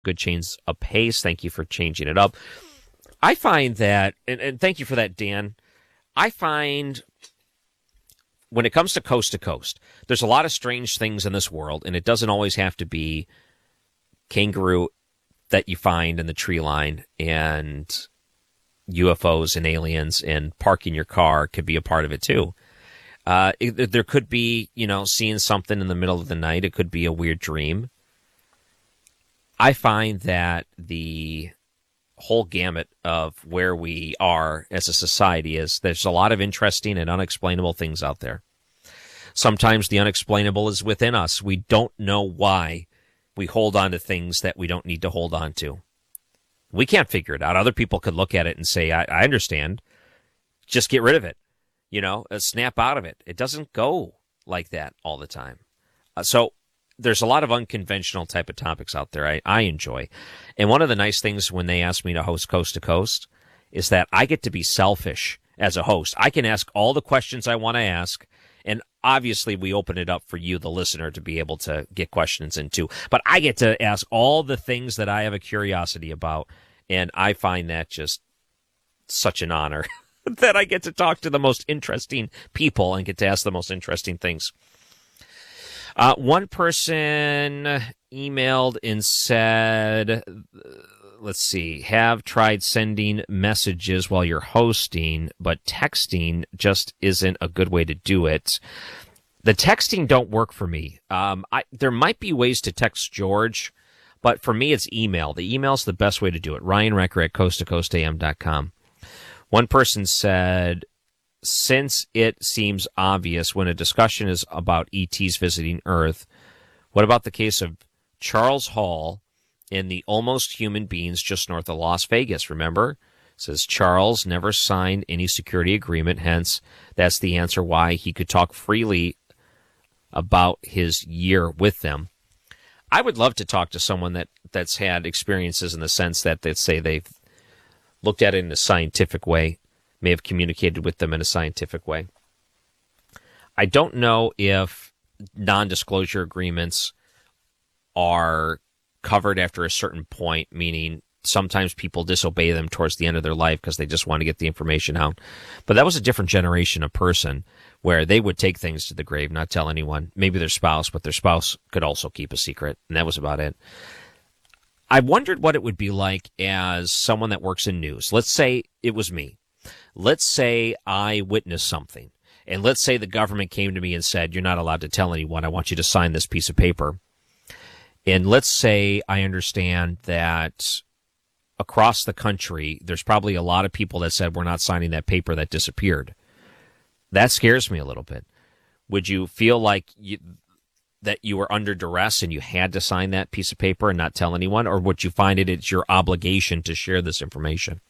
good change of pace. Thank you for changing it up. I find that, and thank you for that, Dan. I find when it comes to coast, there's a lot of strange things in this world, and it doesn't always have to be kangaroo that you find in the tree line and UFOs and aliens, and parking your car could be a part of it too. There could be, seeing something in the middle of the night. It could be a weird dream. I find that the whole gamut of where we are as a society is there's a lot of interesting and unexplainable things out there. Sometimes the unexplainable is within us. We don't know why we hold on to things that we don't need to hold on to. We can't figure it out. Other people could look at it and say, I understand. Just get rid of it. Snap out of it. It doesn't go like that all the time. So there's a lot of unconventional type of topics out there I enjoy. And one of the nice things when they ask me to host Coast to Coast is that I get to be selfish as a host. I can ask all the questions I want to ask. And obviously we open it up for you, the listener, to be able to get questions in too. But I get to ask all the things that I have a curiosity about. And I find that just such an honor that I get to talk to the most interesting people and get to ask the most interesting things. One person emailed and said, let's see, have tried sending messages while you're hosting, but texting just isn't a good way to do it. The texting don't work for me. There might be ways to text George, but for me it's email. The email's the best way to do it. Ryan Recker at coasttocoastam.com. One person said, since it seems obvious when a discussion is about ETs visiting Earth, what about the case of Charles Hall and the almost human beings just north of Las Vegas? Remember? It says Charles never signed any security agreement, hence that's the answer why he could talk freely about his year with them. I would love to talk to someone that's had experiences in the sense that they say they've looked at it in a scientific way, may have communicated with them in a scientific way. I don't know if non-disclosure agreements are covered after a certain point, meaning sometimes people disobey them towards the end of their life because they just want to get the information out. But that was a different generation of person where they would take things to the grave, not tell anyone, maybe their spouse, but their spouse could also keep a secret, and that was about it. I wondered what it would be like as someone that works in news. Let's say it was me. Let's say I witnessed something, and let's say the government came to me and said, you're not allowed to tell anyone. I want you to sign this piece of paper. And let's say I understand that across the country, there's probably a lot of people that said, we're not signing that paper that disappeared. That scares me a little bit. Would you feel like that you were under duress and you had to sign that piece of paper and not tell anyone? Or would you find it's your obligation to share this information?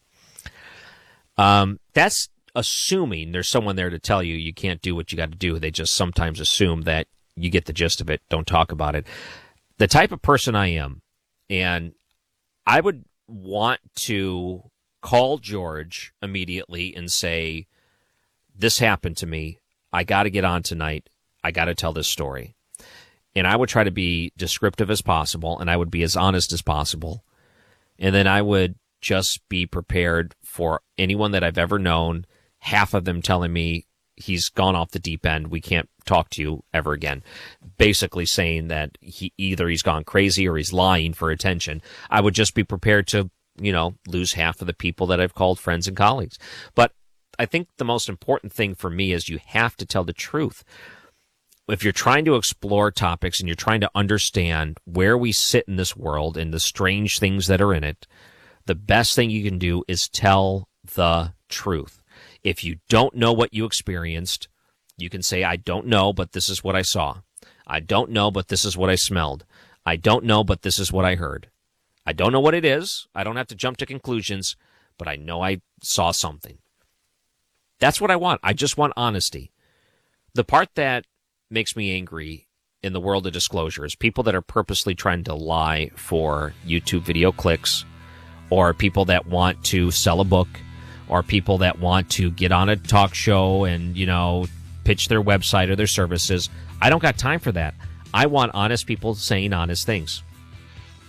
That's assuming there's someone there to tell you you can't do what you got to do. They just sometimes assume that you get the gist of it. Don't talk about it. The type of person I am, and I would want to call George immediately and say, this happened to me. I got to get on tonight. I got to tell this story. And I would try to be descriptive as possible, and I would be as honest as possible. And then I would just be prepared for anyone that I've ever known, half of them telling me he's gone off the deep end, we can't talk to you ever again. Basically saying that he's gone crazy or he's lying for attention. I would just be prepared to, lose half of the people that I've called friends and colleagues. But I think the most important thing for me is you have to tell the truth. If you're trying to explore topics and you're trying to understand where we sit in this world and the strange things that are in it, the best thing you can do is tell the truth. If you don't know what you experienced, you can say, I don't know, but this is what I saw. I don't know, but this is what I smelled. I don't know, but this is what I heard. I don't know what it is. I don't have to jump to conclusions, but I know I saw something. That's what I want. I just want honesty. The part that makes me angry in the world of disclosure is people that are purposely trying to lie for YouTube video clicks, or people that want to sell a book, or people that want to get on a talk show and, pitch their website or their services. I don't got time for that. I want honest people saying honest things.